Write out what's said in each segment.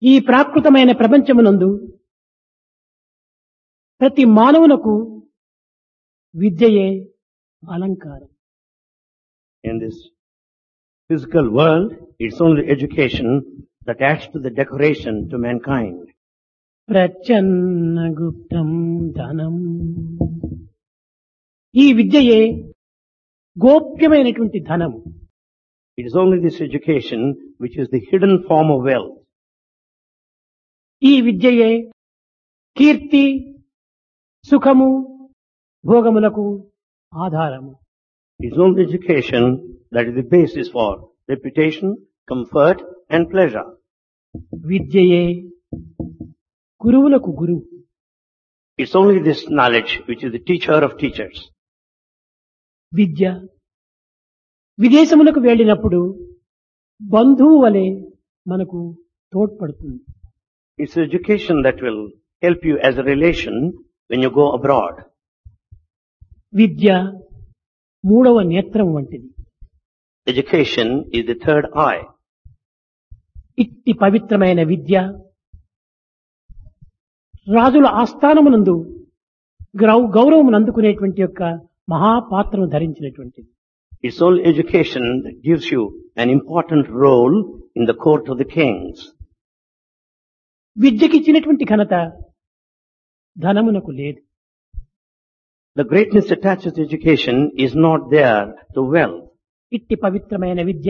ఈ ప్రాకృతమైన ప్రపంచమునందు ప్రతి మానవునకు విద్యయే అలంకారం. In this physical world, it's only education that adds to the decoration to mankind. ప్రచ్ఛన్న గుప్తం ధనం. ఈ విద్యయే గోప్యమైనటువంటి ధనము. It is only this education which is the hidden form of wealth. ఈ విద్యయే కీర్తి, సుఖము, భోగములకు ఆధారము. It is only education that is the basis for reputation, comfort and pleasure. విద్యయే గురువులకు గురువు. It's only this knowledge which is the teacher of teachers. విద్య విదేశములకు వెళ్ళినప్పుడు బంధువు వలె మనకు తోడ్పడుతుంది. It's education that will help you as a relation when you go abroad. విద్య మూడవ నేత్రం వంటిది. Education is the third eye. ఇట్టి పవిత్రమైన విద్య రాజుల ఆస్థానమునందు గౌరవమును అందుకునేటువంటి యొక్క మహాపాత్రను ధరించినటువంటిది. It's only education that gives you an important role in the court of the kings. విద్యకి ఇచ్చినటువంటి ఘనత ధనమునకు లేదు. The greatness attached to education is not there to wealth. ఇట్టి పవిత్రమైన విద్య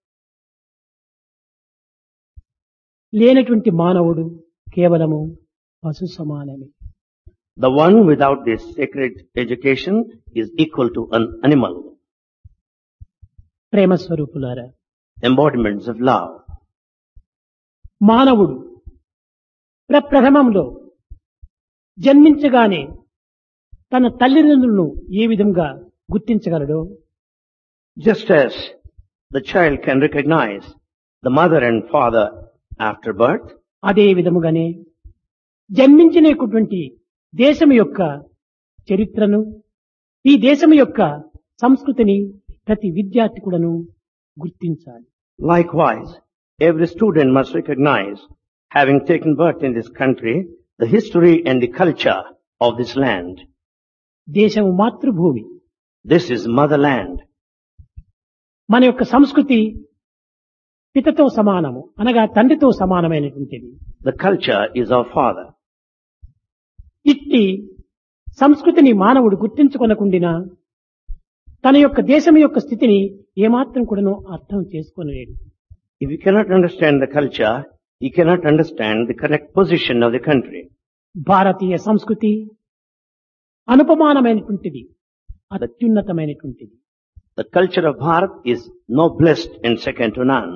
లేనటువంటి మానవుడు కేవలము పశు సమానమే. The one without this sacred education is equal to an animal. ప్రేమ స్వరూపులారా, Embodiments of love. మానవుడు ప్రప్రథమంలో జన్మించగానే తన తల్లిదండ్రులను ఏ విధంగా గుర్తించగలడో, Just as the child can recognize the mother and father after birth, అదే విధముగానే జన్మించినటువంటి దేశం యొక్క చరిత్రను, ఈ దేశం యొక్క సంస్కృతిని ప్రతి విద్యార్థి కూడాను గుర్తించాలి. likewise, every student must recognize, having taken birth in this country, the history and the culture of this land. దేశము మాతృభూమి. This is motherland. మన యొక్క సంస్కృతి పితతో సమానము, అనగా తండ్రితో సమానమైనటువంటిది. The culture is our father. ఇట్టి సంస్కృతిని మానవుడు గుర్తించుకొనకుండినా తన యొక్క దేశం యొక్క స్థితిని ఏమాత్రం కూడాను అర్థం చేసుకోలేడు. If you cannot understand the culture, you cannot understand the correct position of the country. భారతీయ సంస్కృతి అనుపమానమైనటువంటిది, అత్యున్నతమైనటువంటిది. The culture of Bharat is noblest and second to none.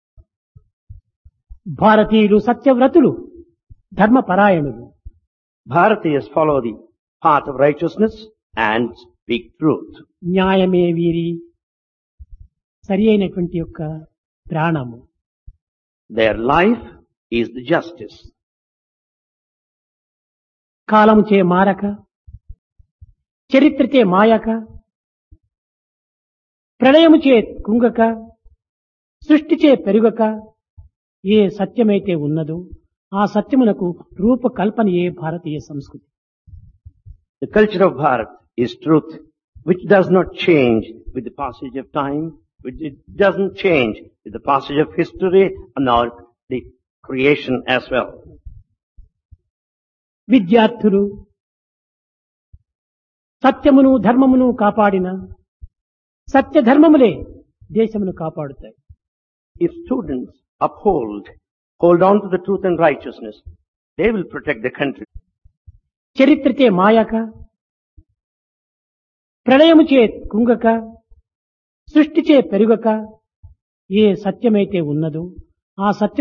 భారతీయులు సత్యవ్రతులు, ధర్మపరాయణులు. Bharatiyas follow the path of righteousness and speak truth. న్యాయమే వీరి సరి అయినటువంటి యొక్క ప్రాణము. Their life is the justice. కాలముచే మారక, చరిత్రచే మాయక, ప్రళయముచే కుంగక, సృష్టిచే పెరుగక ఏ సత్యమైతే ఉన్నదో ఆ సత్యమునకు రూపకల్పనయే భారతీయ సంస్కృతి. The culture of Bharat is truth, which does not change with the passage of time, which it doesn't change with the passage of history, nor the creation as well. విద్యార్థులు సత్యమును ధర్మమును కాపాడిన సత్యధర్మములే దేశమును కాపాడుతాయి. If students hold on to the truth and righteousness, they will protect the country. చరిత్రచే మాయక, ప్రళయముచే కుంగక, సృష్టిచే పెరుగక ఏ సత్యమైతే ఉన్నదో ఆ సత్యం